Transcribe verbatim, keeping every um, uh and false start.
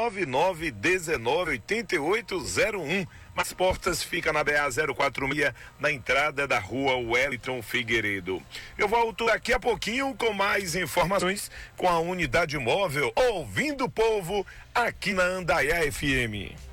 nove nove um nove oito oito zero um. Mas Portas fica na B A zero quatro seis, na entrada da rua Wellington Figueiredo. Eu volto daqui a pouquinho com mais informações com a unidade móvel Ouvindo o Povo aqui na Andaiá F M.